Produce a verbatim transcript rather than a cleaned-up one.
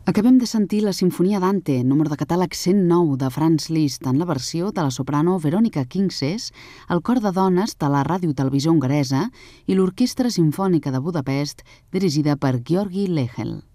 Acabem de sentir la Simfonia Dante, número de catàleg cent nou de Franz Liszt, en la versió de la soprano Veronica Kingses, el cor de dones de la Ràdio Televisió Hongaresa i l'Orquestra Simfònica de Budapest, dirigida per György Lehel.